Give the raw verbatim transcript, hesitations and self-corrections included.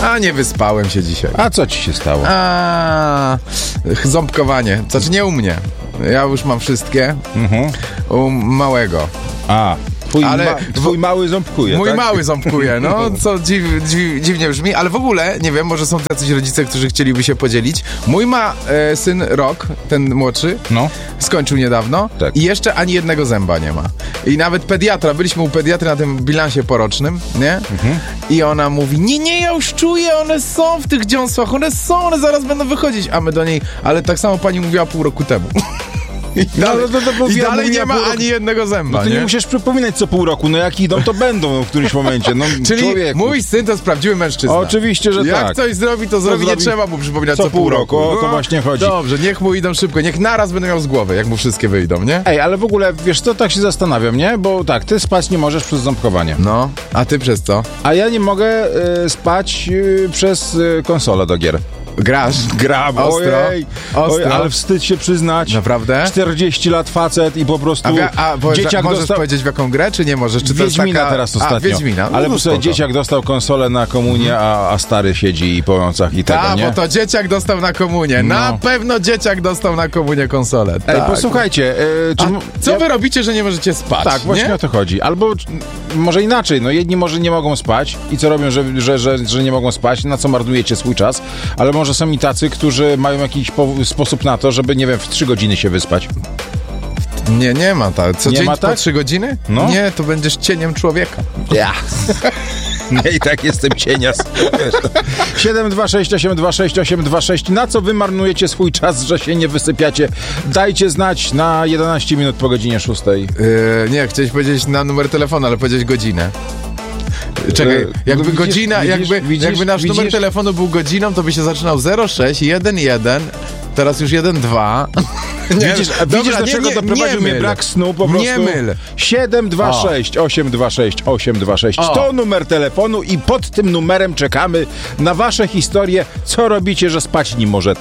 A nie wyspałem się dzisiaj. A co ci się stało? A ząbkowanie. Znaczy nie u mnie. Ja już mam wszystkie. Mhm. U małego. A, twój, Ale ma, twój mały ząbkuje, Mój tak? mały ząbkuje, no, co dziw, dziw, dziwnie brzmi, ale w ogóle, nie wiem, może są jacyś rodzice, którzy chcieliby się podzielić. Mój ma e, syn rok, ten młodszy, No. skończył niedawno Tak. i jeszcze ani jednego zęba nie ma. I nawet pediatra, byliśmy u pediatry na tym bilansie porocznym, nie? Mhm. I ona mówi, nie, nie, ja już czuję, one są w tych dziąsłach, one są, one zaraz będą wychodzić. A my do niej, ale tak samo pani mówiła pół roku temu. I dalej, no, to, to, to i dalej nie ma pół roku. ani jednego zęba, No to nie, nie? musisz przypominać co pół roku, no jak idą, to będą w którymś momencie. No, Czyli człowieku. mój syn to jest prawdziwy mężczyzna. Oczywiście, że Jak tak. coś zrobi, to zrobi, zrobi nie trzeba mu przypominać co co, pół roku. O to właśnie chodzi. Dobrze, niech mu idą szybko, niech naraz będę miał z głowy, jak mu wszystkie wyjdą, nie? Ej, ale w ogóle, wiesz co, tak się zastanawiam, nie? Bo tak, ty spać nie możesz przez ząbkowanie. No, a ty przez co? A ja nie mogę y, spać y, przez y, konsolę do gier. Grasz? Gram, Ostro, ojej, ostro. oj, ale wstyd się przyznać. Naprawdę? czterdzieści lat facet i po prostu A, wi- a bo, dzieciak możesz dostał... powiedzieć w jaką grę, czy nie możesz? Czy to jest Wiedźmina taka... teraz ostatnio. A, Wiedźmina. No, ale no, bo sobie spoko. dzieciak dostał konsolę na komunię, a, a stary siedzi i po nocach i tego, Tak, nie? bo to dzieciak dostał na komunię. No. Na pewno dzieciak dostał na komunię konsolę. Ej, tak. posłuchajcie, y, czy... A m- co ja- wy robicie, że nie możecie spać? Tak, właśnie nie? o to chodzi. Albo m, może inaczej, no jedni może nie mogą spać i co robią, że, że, że, że nie mogą spać, na co marnujecie swój czas, ale może są i tacy, którzy mają jakiś po, sposób na to, żeby, nie wiem, w trzy godziny się wyspać. Nie, nie ma tak. Co Nie dzień ma po tak? trzy godziny? No. Nie, to będziesz cieniem człowieka. Ja. Nie, i tak jestem cienias. siedem dwa sześć osiem dwa sześć osiem dwa sześć. Na co wy marnujecie swój czas, że się nie wysypiacie? Dajcie znać na jedenaście minut po godzinie szóstej. Yy, nie, chciałeś powiedzieć na numer telefonu, ale powiedzieć godzinę. Czekaj, Yy, jakby widzisz, godzina, widzisz, jakby, widzisz, jakby nasz widzisz? numer telefonu był godziną, to by się zaczynał zero sześć jeden jeden, teraz już jeden dwa. Widzisz, a widzisz, dlaczego doprowadził mnie brak snu po prostu? Nie myl. siedem dwa sześć osiem dwa sześć osiem dwa sześć. O. To numer telefonu i pod tym numerem czekamy na wasze historie, co robicie, że spać nie możecie.